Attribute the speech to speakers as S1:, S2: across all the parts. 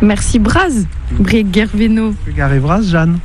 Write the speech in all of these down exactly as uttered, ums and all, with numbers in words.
S1: Merci Braz, Brigitte Gerveno.
S2: Gare Braz, Jeanne.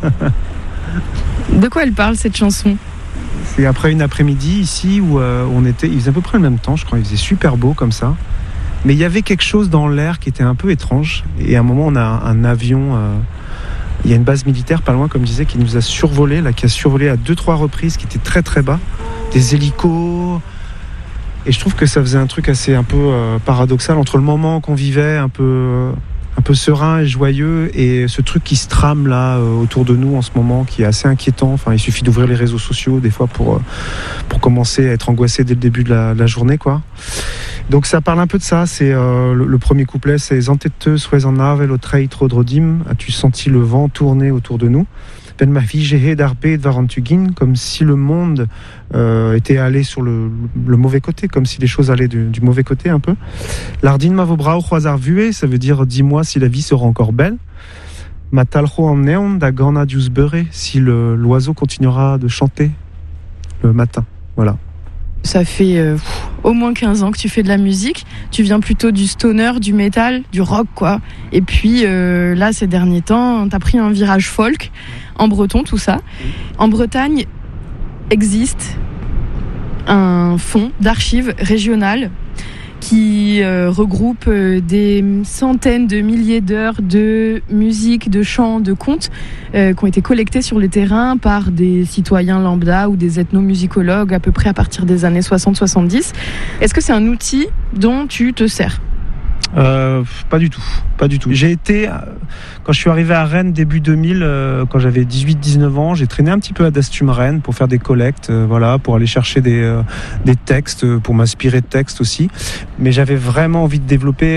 S1: De quoi elle parle cette chanson?
S2: C'est après une après-midi ici où euh, on était, il faisait à peu près le même temps, je crois, il faisait super beau comme ça. Mais il y avait quelque chose dans l'air qui était un peu étrange. Et à un moment, on a un, un avion, euh, il y a une base militaire pas loin, comme je disais, qui nous a survolé, là, qui a survolé à deux, trois reprises, qui était très très bas. Des hélicos. Et je trouve que ça faisait un truc assez un peu euh, paradoxal entre le moment qu'on vivait, un peu, euh, un peu serein et joyeux, et ce truc qui se trame là euh, autour de nous en ce moment, qui est assez inquiétant. Enfin, il suffit d'ouvrir les réseaux sociaux des fois pour, euh, pour commencer à être angoissé dès le début de la, de la journée, quoi. Donc ça parle un peu de ça. C'est euh, le, le premier couplet, c'est Zantete sois en avel au treit rodrodim. As-tu senti le vent tourner autour de nous? Ben ma vie j'ai d'arpé de varantugin, comme si le monde euh, était allé sur le, le mauvais côté, comme si les choses allaient du, du mauvais côté un peu. Lardin ma vobrao croisar vué, ça veut dire dis-moi si la vie sera encore belle. Matalro en neon da gana dius beurre, si le, l'oiseau continuera de chanter le matin. Voilà.
S1: Ça fait euh, pff, au moins quinze ans que tu fais de la musique. Tu viens plutôt du stoner, du métal, du rock, quoi. Et puis euh, là, ces derniers temps, t'as pris un virage folk, en breton, tout ça. En Bretagne, existe un fonds d'archives régionales qui euh, regroupe euh, des centaines de milliers d'heures de musique, de chants, de contes euh, qui ont été collectés sur le terrain par des citoyens lambda ou des ethnomusicologues à peu près à partir des années soixante soixante-dix. Est-ce que c'est un outil dont tu te sers ?
S2: Euh, pas du tout, pas du tout. J'ai été, quand je suis arrivé à Rennes début deux mille, euh, quand j'avais dix-huit dix-neuf ans, j'ai traîné un petit peu à Dastum Rennes pour faire des collectes, euh, voilà, pour aller chercher des, euh, des textes, pour m'inspirer de textes aussi. Mais j'avais vraiment envie de développer